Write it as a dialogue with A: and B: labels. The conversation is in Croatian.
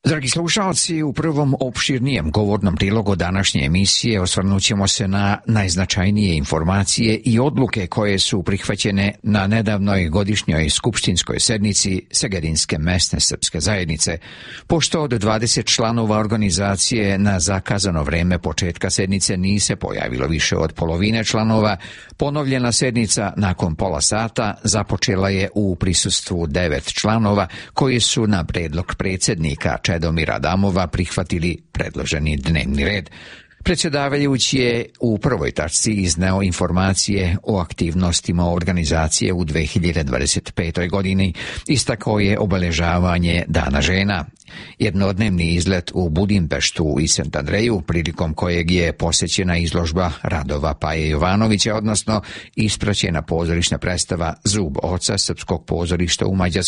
A: Dragi slušalci, u prvom opširnijem govornom prilogu današnje emisije osvrnut ćemo se na najznačajnije informacije i odluke koje su prihvaćene na nedavnoj godišnjoj skupštinskoj sednici Segedinske mesne srpske zajednice, pošto od 20 članova organizacije na zakazano vreme početka sednice nije se pojavilo više od polovine članova. Ponovljena sednica nakon pola sata započela je u prisustvu 9 članova koji su na predlog predsjednika Čedomira Adamova prihvatili predloženi dnevni red. Predsjedavajući je u prvoj tačci izneo informacije o aktivnostima organizacije u 2025. godini. Istakao je obeležavanje Dana žena, jednodnevni izlet u Budimpeštu i St. Andreju, prilikom kojeg je posjećena izložba radova Paje Jovanovića, odnosno ispraćena pozorišna predstava Zub oca srpskog pozorišta u Mađarskoj,